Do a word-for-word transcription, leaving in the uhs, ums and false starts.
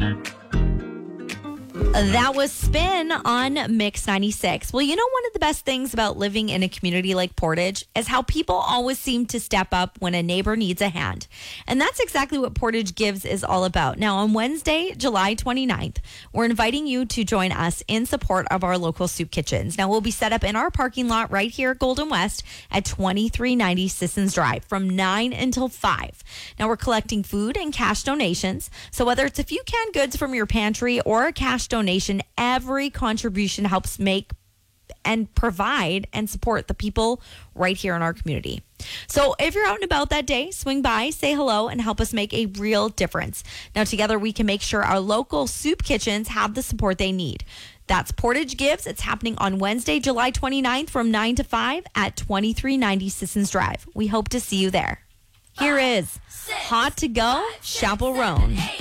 That was Spin on Mix ninety-six. Well, you know, one of the best things about living in a community like Portage is how people always seem to step up when a neighbor needs a hand. And that's exactly what Portage Gives is all about. Now, on Wednesday, July twenty-ninth, we're inviting you to join us in support of our local soup kitchens. Now, we'll be set up in our parking lot right here at Golden West at twenty-three ninety Sissons Drive from nine until five. Now, we're collecting food and cash donations. So whether it's a few canned goods from your pantry or a cash donation, every contribution helps make and provide and support the people right here in our community. So if you're out and about that day, swing by, say hello, and help us make a real difference. Now, together we can make sure our local soup kitchens have the support they need. That's Portage Gives. It's happening on Wednesday, July twenty-ninth from nine to five at twenty-three ninety Sissons Drive. We hope to see you there. Here is Hot to Go, Chappell Roan.